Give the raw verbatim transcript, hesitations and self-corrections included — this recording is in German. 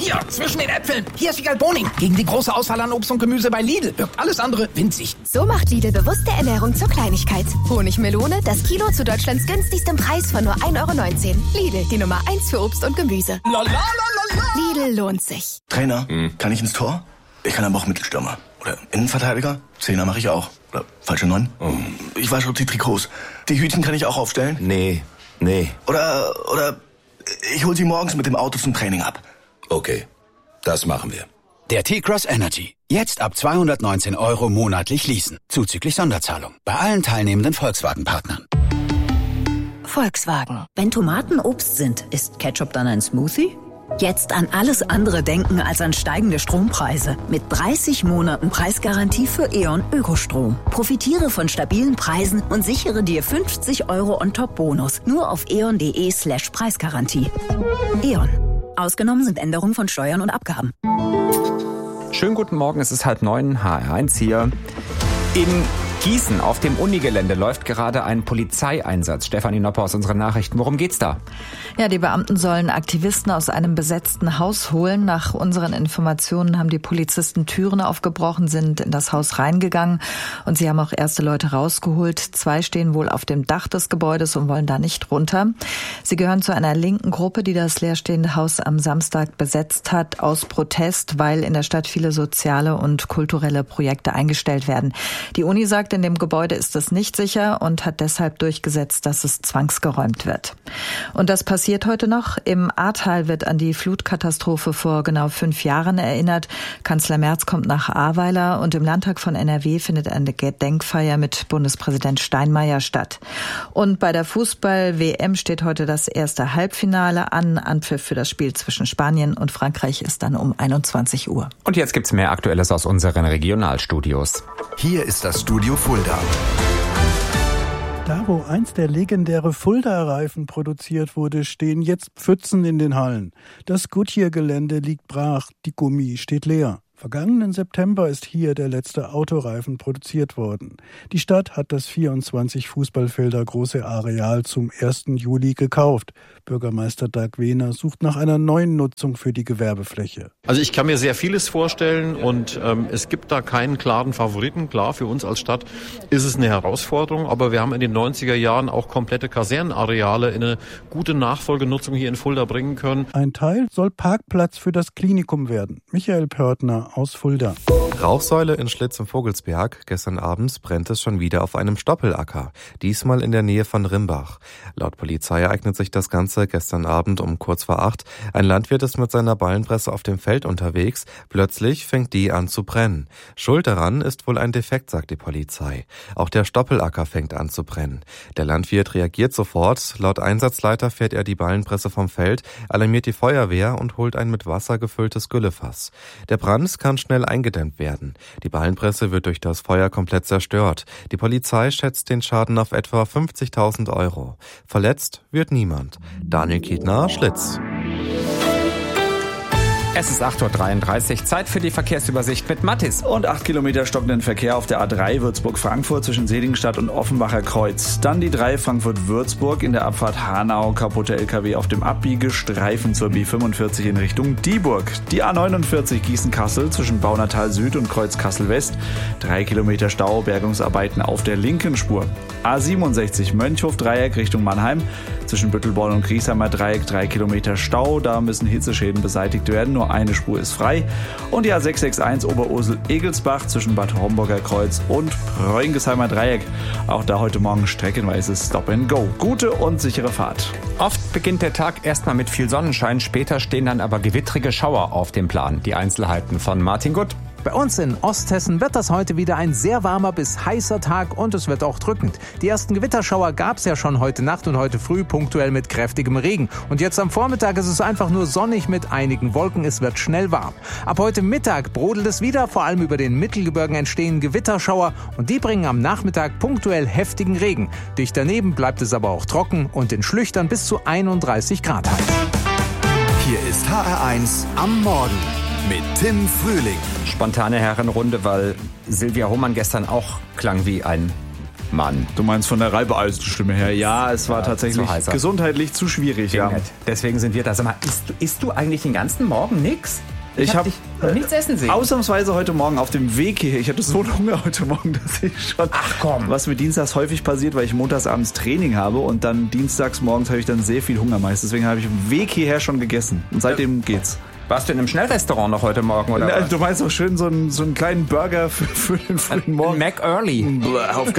Hier, zwischen den Äpfeln. Hier ist Wiegald Boning. Gegen die große Auswahl an Obst und Gemüse bei Lidl wirkt alles andere winzig. So macht Lidl bewusste Ernährung zur Kleinigkeit. Honigmelone, das Kilo zu Deutschlands günstigstem Preis von nur ein Euro neunzehn. Lidl, die Nummer eins für Obst und Gemüse. La, la, la, la, la. Lidl lohnt sich. Trainer, hm. kann ich ins Tor? Ich kann aber auch Mittelstürmer. Oder Innenverteidiger? Zehner mache ich auch. Oder falsche Neun? Oh. Ich wasche die Trikots. Die Hütchen kann ich auch aufstellen? Nee, nee. Oder, oder ich hol sie morgens mit dem Auto zum Training ab. Okay, das machen wir. Der T-Cross Energy. Jetzt ab zweihundertneunzehn Euro monatlich leasen. Zuzüglich Sonderzahlung. Bei allen teilnehmenden Volkswagen-Partnern. Volkswagen. Wenn Tomaten Obst sind, ist Ketchup dann ein Smoothie? Jetzt an alles andere denken als an steigende Strompreise. Mit dreißig Monaten Preisgarantie für E.ON Ökostrom. Profitiere von stabilen Preisen und sichere dir fünfzig Euro on-top-Bonus. Nur auf eon.de slash Preisgarantie. E.ON. Ausgenommen sind Änderungen von Steuern und Abgaben. Schönen guten Morgen, es ist halb neun, H R eins hier. In Gießen auf dem Unigelände läuft gerade ein Polizeieinsatz. Stefanie Noppe aus unseren Nachrichten. Worum geht's da? Ja, die Beamten sollen Aktivisten aus einem besetzten Haus holen. Nach unseren Informationen haben die Polizisten Türen aufgebrochen, sind in das Haus reingegangen und sie haben auch erste Leute rausgeholt. Zwei stehen wohl auf dem Dach des Gebäudes und wollen da nicht runter. Sie gehören zu einer linken Gruppe, die das leerstehende Haus am Samstag besetzt hat, aus Protest, weil in der Stadt viele soziale und kulturelle Projekte eingestellt werden. Die Uni sagt, in dem Gebäude ist es nicht sicher und hat deshalb durchgesetzt, dass es zwangsgeräumt wird. Und das passiert heute noch. Im Ahrtal wird an die Flutkatastrophe vor genau fünf Jahren erinnert. Kanzler Merz kommt nach Ahrweiler und im Landtag von N R W findet eine Gedenkfeier mit Bundespräsident Steinmeier statt. Und bei der Fußball-W M steht heute das erste Halbfinale an. Anpfiff für das Spiel zwischen Spanien und Frankreich ist dann um einundzwanzig Uhr. Und jetzt gibt's mehr Aktuelles aus unseren Regionalstudios. Hier ist das Studio Fulda. Da, wo einst der legendäre Fulda-Reifen produziert wurde, stehen jetzt Pfützen in den Hallen. Das Goodyear-Gelände liegt brach, die Gummi steht leer. Vergangenen September ist hier der letzte Autoreifen produziert worden. Die Stadt hat das vierundzwanzig Fußballfelder große Areal zum ersten Juli gekauft. Bürgermeister Dag Wehner sucht nach einer neuen Nutzung für die Gewerbefläche. Also ich kann mir sehr vieles vorstellen und ähm, es gibt da keinen klaren Favoriten. Klar, für uns als Stadt ist es eine Herausforderung, aber wir haben in den neunziger Jahren auch komplette Kasernenareale in eine gute Nachfolgenutzung hier in Fulda bringen können. Ein Teil soll Parkplatz für das Klinikum werden. Michael Pörtner aus Fulda. Rauchsäule in Schlitz im Vogelsberg. Gestern Abend brennt es schon wieder auf einem Stoppelacker. Diesmal in der Nähe von Rimbach. Laut Polizei ereignet sich das Ganze gestern Abend um kurz vor acht. Ein Landwirt ist mit seiner Ballenpresse auf dem Feld unterwegs. Plötzlich fängt die an zu brennen. Schuld daran ist wohl ein Defekt, sagt die Polizei. Auch der Stoppelacker fängt an zu brennen. Der Landwirt reagiert sofort. Laut Einsatzleiter fährt er die Ballenpresse vom Feld, alarmiert die Feuerwehr und holt ein mit Wasser gefülltes Güllefass. Der Brand kann schnell eingedämmt werden. Die Ballenpresse wird durch das Feuer komplett zerstört. Die Polizei schätzt den Schaden auf etwa fünfzigtausend Euro. Verletzt wird niemand. Daniel Kietner, Schlitz. Es ist acht Uhr dreiunddreißig, Zeit für die Verkehrsübersicht mit Mattis. Und acht Kilometer stockenden Verkehr auf der A drei Würzburg-Frankfurt zwischen Seligenstadt und Offenbacher Kreuz. Dann die drei Frankfurt-Würzburg in der Abfahrt Hanau, kaputte L K W auf dem Abbiegestreifen zur B fünfundvierzig in Richtung Dieburg. Die A neunundvierzig Gießen-Kassel zwischen Baunatal Süd und Kreuz Kassel-West. Drei Kilometer Stau, Bergungsarbeiten auf der linken Spur. A siebenundsechzig Mönchhof-Dreieck Richtung Mannheim. Zwischen Büttelborn und Griesheimer Dreieck drei Kilometer Stau. Da müssen Hitzeschäden beseitigt werden. Nur eine Spur ist frei. Und die A sechs sechs eins Oberursel-Egelsbach zwischen Bad Homburger Kreuz und Preungesheimer Dreieck. Auch da heute Morgen streckenweise Stop and Go. Gute und sichere Fahrt. Oft beginnt der Tag erstmal mit viel Sonnenschein. Später stehen dann aber gewittrige Schauer auf dem Plan. Die Einzelheiten von Martin Gutt. Bei uns in Osthessen wird das heute wieder ein sehr warmer bis heißer Tag und es wird auch drückend. Die ersten Gewitterschauer gab es ja schon heute Nacht und heute früh punktuell mit kräftigem Regen. Und jetzt am Vormittag ist es einfach nur sonnig mit einigen Wolken. Es wird schnell warm. Ab heute Mittag brodelt es wieder. Vor allem über den Mittelgebirgen entstehen Gewitterschauer und die bringen am Nachmittag punktuell heftigen Regen. Dicht daneben bleibt es aber auch trocken und in Schlüchtern bis zu einunddreißig Grad heiß. Hier ist H R eins am Morgen mit Tim Frühling. Spontane Herrenrunde, weil Silvia Hohmann gestern auch klang wie ein Mann. Du meinst von der Reibeeisenstimme her? Ja, es war ja, tatsächlich zu gesundheitlich zu schwierig. Ja. Deswegen sind wir da. Sag mal, isst, isst du eigentlich den ganzen Morgen nix? Ich, ich habe hab nichts essen sehen. Ausnahmsweise heute Morgen auf dem Weg hier. Ich hatte so einen Hunger heute Morgen, dass ich schon... Ach komm. Was mir dienstags häufig passiert, weil ich montags abends Training habe und dann dienstags morgens habe ich dann sehr viel Hunger meist. Deswegen habe ich im Weg hierher schon gegessen. Und seitdem geht's. Warst du in einem Schnellrestaurant noch heute Morgen, oder Na, was? Du meinst doch schön so einen, so einen kleinen Burger für, für den frühen Morgen. Mac Early. Auf